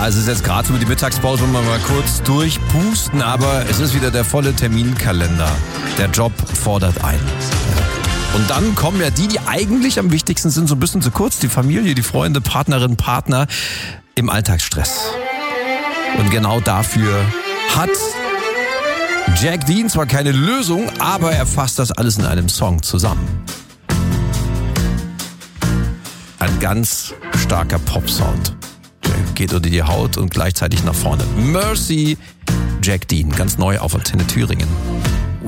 es ist jetzt gerade so mit die Mittagspause, wollen wir mal kurz durchpusten, aber es ist wieder der volle Terminkalender. Der Job fordert ein. Und dann kommen ja die eigentlich am wichtigsten sind, so ein bisschen zu kurz. Die Familie, die Freunde, Partnerin, Partner im Alltagsstress. Und genau dafür hat Jack Dean zwar keine Lösung, aber er fasst das alles in einem Song zusammen. Ein ganz starker Pop-Sound. Geht unter die Haut und gleichzeitig nach vorne. Mercy, Jack Dean, ganz neu auf Antenne Thüringen.